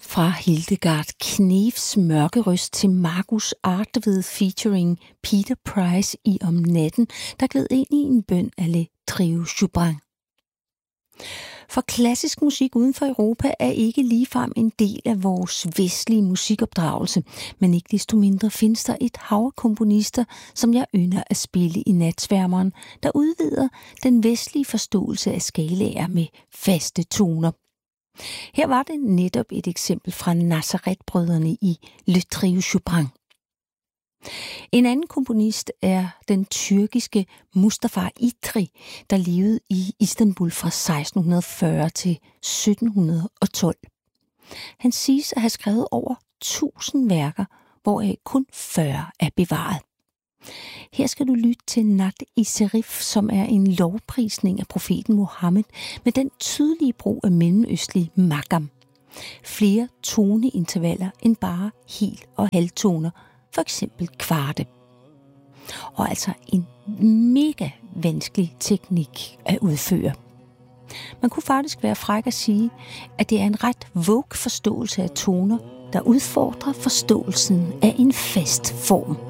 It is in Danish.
Fra Hildegard Knefs mørke røst til Margus Artved featuring Peter Price i Om natten, der gled ind i en bøn af Le Trio Joubran. For klassisk musik uden for Europa er ikke ligefrem en del af vores vestlige musikopdragelse, men ikke desto mindre findes der et hav af komponister, som jeg ynder at spille i natsværmeren, der udvider den vestlige forståelse af skalaer med faste toner. Her var det netop et eksempel fra Nazareth-brødrene i Le Trio Joubran. En anden komponist er den tyrkiske Mustafa İdri, der levede i Istanbul fra 1640 til 1712. Han siges at have skrevet over 1000 værker, hvoraf kun 40 er bevaret. Her skal du lytte til Nat-i Serif, som er en lovprisning af profeten Muhammed med den tydelige brug af mellemøstlig makam. Flere toneintervaller end bare hel- og halvtoner, for eksempel kvarte. Og altså en mega vanskelig teknik at udføre. Man kunne faktisk være fræk at sige, at det er en ret vogue forståelse af toner, der udfordrer forståelsen af en fast form.